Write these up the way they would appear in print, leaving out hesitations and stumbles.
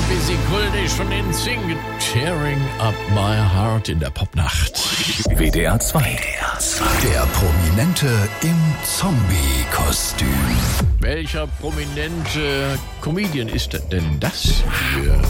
Busy Kuldisch von den Sing, Tearing Up My Heart in der Popnacht. WDR 2. Der Prominente im Zombie-Kostüm. Welcher prominente Comedian ist denn das hier?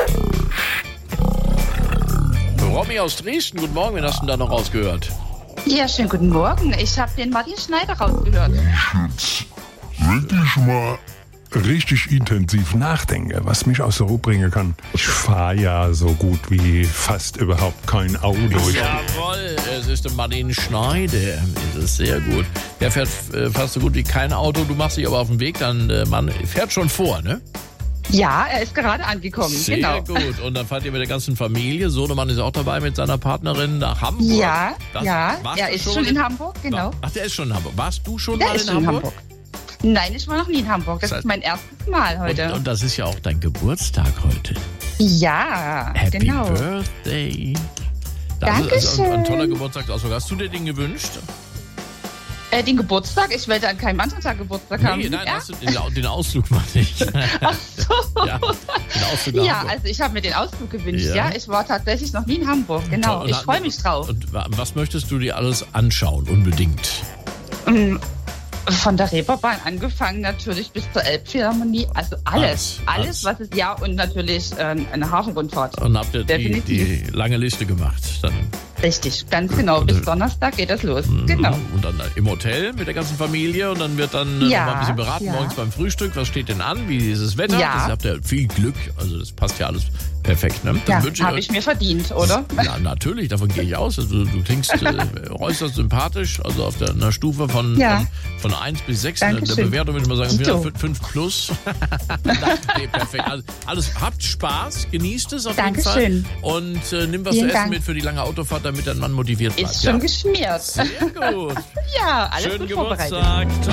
Romy aus Dresden, guten Morgen, wen hast du denn da noch rausgehört? Ja, schönen guten Morgen. Ich habe den Martin Schneider rausgehört. Wirklich mal richtig intensiv nachdenke, was mich aus der Ruhe bringen kann. Ich fahre ja so gut wie fast überhaupt kein Auto. Jawohl, es ist der Martin Schneider. Das ist sehr gut. Der fährt fast so gut wie kein Auto. Du machst dich aber auf den Weg, dann man fährt schon vor, ne? Ja, er ist gerade angekommen. Sehr genau. gut. Und dann fahrt ihr mit der ganzen Familie. Sohnemann ist auch dabei mit seiner Partnerin nach Hamburg. Ja, Warst er du ist schon in Hamburg, genau. Ach, der ist schon in Hamburg. Warst du schon Der mal ist in schon Hamburg? Nein, ich war noch nie in Hamburg. Das ist mein erstes Mal heute. Und das ist ja auch dein Geburtstag heute. Ja, Happy genau. Birthday. Dankeschön. Ein toller Geburtstagsausflug. Hast du dir den gewünscht? Den Geburtstag? Ich wollte an keinem anderen Tag Geburtstag haben. Nein, ja? hast du den Ausflug mal nicht. Ach so. Ja, den Ausflug nach Ja, Hamburg. also ich habe mir den Ausflug gewünscht. Ja. Ja, ich war tatsächlich noch nie in Hamburg. Genau, Und ich freue mich drauf. Und was möchtest du dir alles anschauen, unbedingt? Von der Reeperbahn angefangen natürlich bis zur Elbphilharmonie. Also alles, was es, ja, und natürlich eine Hafenrundfahrt. Und habt ihr die Definitiv. lange Liste gemacht? Dann. Richtig, ganz genau. Bis Donnerstag geht das los. Genau. Und dann im Hotel mit der ganzen Familie und dann wird dann Ja, noch mal ein bisschen beraten ja. morgens beim Frühstück. Was steht denn an? Wie ist das Wetter? Ja. Das habt ihr viel Glück. Also das passt ja alles perfekt. Ne? Dann Ja, wünsche habe ich mir verdient, oder? Ja, natürlich, davon gehe ich aus. Also du klingst äußerst sympathisch, also auf einer Stufe von 1 bis 6. Der Dankeschön. Bewertung würde ich mal sagen, Dito. 5 plus. Nee, perfekt. Also, habt Spaß, genießt es auf jeden Fall. Dankeschön. Und nimm was Vielen zu essen Dank. mit für die lange Autofahrt, damit dein Mann motiviert bleibt. Ist schon geschmiert. Sehr gut. Ja, alles Schönen gut vorbereitet. Geburtstag.